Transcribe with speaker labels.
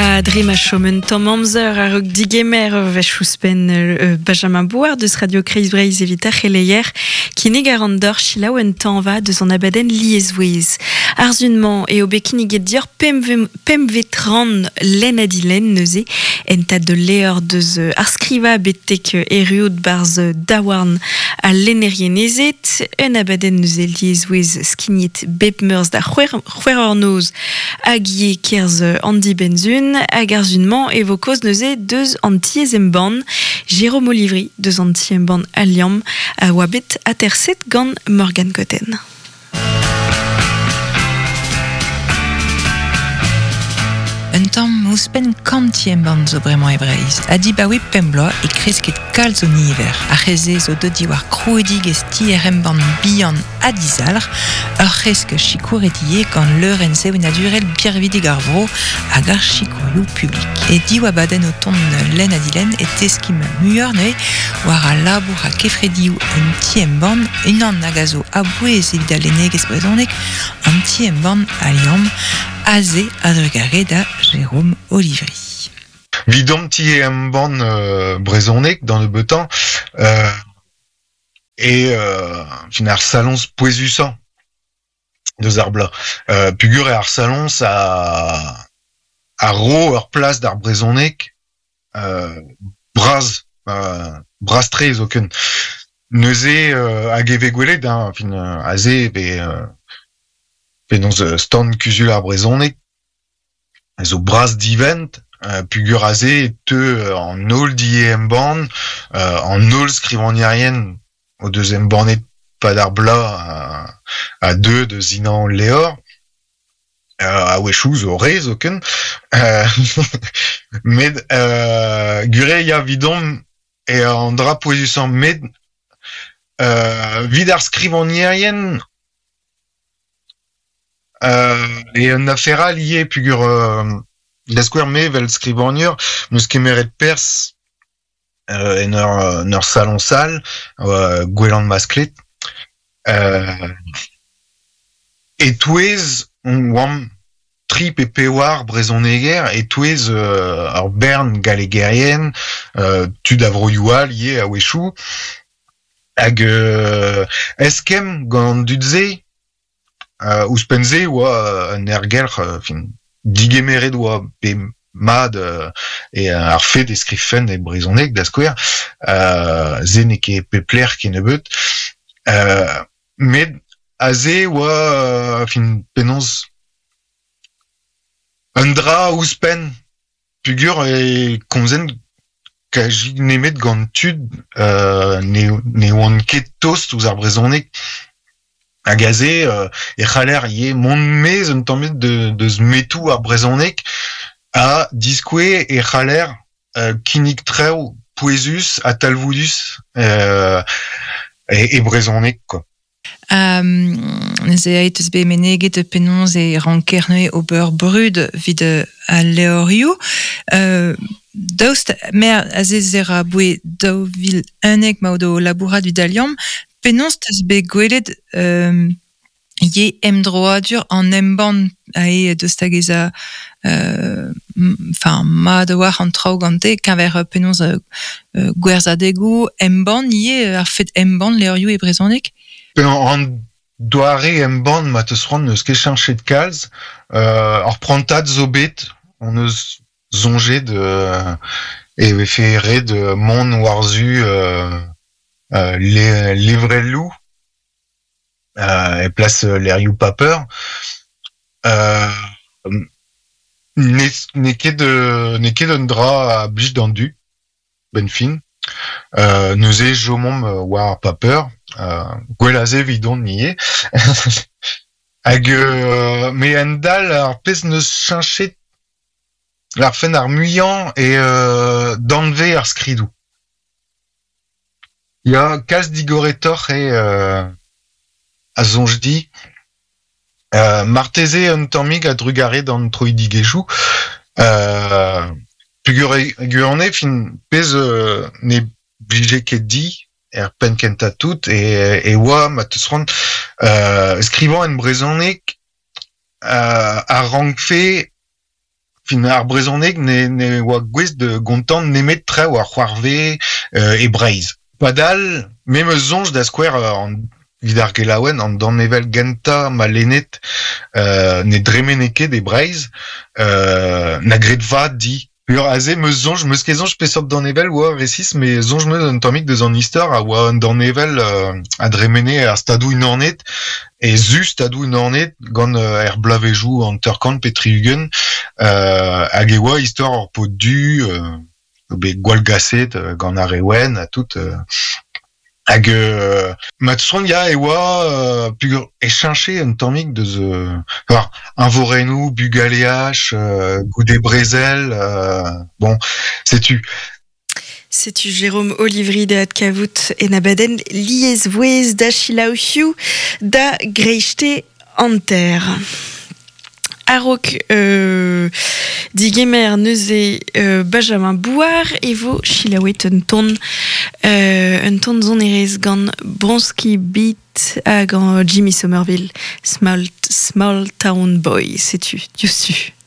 Speaker 1: A dre ma chomen Tom Amzer a rog digemer vechuspen Benjamin Bouard deus Radio Kreiz Breiz evita cheleier ki ne garant d'or chilaou en tanva deus an abaden liezouez. Arzunman eo bekiniget dior pem vetran len adilen neuze en tad de leor deus arskriva betek eriout barz dawarn a lenerienezet en abaden neuze liezouez skignet bep meurs da c'hwer noz hag ye kerz Andy Benzun hag arzunman e vo koz neuze deus antiez emban Jérôme Olivry deus anti emban aliam a oa bet a terset gant Morgan Cotten.
Speaker 2: Un tamm mouspen kantiem ban zo bremañ ebreiz. Adi bawe pembloa e kresket kalz o niver. A c'heze zo dodi war kroedig esti ban bihan a dizalr, ur c'hesk chikour etie gant leuren zeo naturel birvidig ar vro hag ar chikourioù publik. E di oa baden o ton len adilen e teskim muior ne war a labour a kefredioù un tiem ban unan hag a zo a bouez evit a lenegez brezhonek an tiem ban aliam aze a drugare da Jérôme Olivry.
Speaker 3: Vidom ti e emban brezhonek dans le betan fin ar salons poezusan deus ar bla. Pugur e ar salons a ro ur plas d'ar brezhonek braz trez o ken. Neuze hag e ve gwelet fin aze pe nons stand kuzul ar brezhonek zo braz divent pugur aze te an ol die emban an ol skrivaniarien o deus embanet pad ar bla a deux de zinan leor a wechou zo rez o ken med gure ya vidom e an dra poezusan med vid ar skrivaniarien et un affaire lié pugur la square me vel skrivaniur neus kemeret pers en ur salon sal gwelant masklet et touez oam trip e pewar brezhoneger et touez ur bern galegerien tud avroioa lié a wechou hag eskem gant dudze ouspenze oa un ergelc'h fin digemeret oa pe mad e ar fe deskrifen e brezhonek da skouer zen e ket pepler ken ebeut met aze oa fin penons un dra ouspen pugur e komzen kajig nemet gant tud ne oan ket tost ouz ar brezhonek hag aze e c'haller ye mont mez un tammez deus metou ar brezhonek a diskouez e c'haller kinnig traoù poezus a talvoudus e brezhonek quoi.
Speaker 2: Ze aet be meneget e penons e rankerne ober brud vid a leorioù. Daoust mer aze zer a boe daouvil unek ma o do labourat vid aliam, penons teus be gwelet ye emdroadur an emban a e deus tageza ma de war an traoù gante kaver penons gwerzadegou emban ye ar fet emban leorioù e brezhonek.
Speaker 3: An doare emban ma teus ran neus ket chanchet kalz ar prantad zo bet on eus zonjet e vefe red mon warzu livrelou e plas lerioù paper ne ket un dra a blij dandu ben fin neuze jomom war paper gwelaze vidon nie hag me en dal ar pez neus chanchet ar fen ar muian e danve ar skridou. Ya kas digoretoc'h a zonjdi marteze un tammig a drugare d'an troidigejou pugur e fin pez ne blije ket di pen kenta tout e oa ma teus ran skrivañ en brezhonek a rankfe fin ar brezhoneg ne oa gwez de gontan nemet tre war c'hoarve e Breizh. Padal, me zonj da skouer an vidar gelaouenn an dannevel genta ma lennet ne dremeneke de Breizh na gret va di. Pur aze me zonj, meus ket zonj pesop dannevel oa resis, me zonj meus un tammig deus an istor a oa un dannevel a dremene ar stadou unornet e zu stadou unornet gant er blavejou an turkan petriugen hag e oa istor ar pot du be gwall gaset gant ar ewen a tout hag mat soan ya e oa pur echanche un tammig deus un vorenou, bugaleach, goude brezel, bon, sais-tu.
Speaker 1: C'est-tu Jérôme Olivry de Adkavout et Nabaden liezvouez da chilaouchiou da greichte anter. Arok digemer neuze Benjamin Bouard et vo chilaouet un ton zon erez gant Bronski Beat a gant Jimmy Somerville Small Town Boy, sais-tu, dius tu.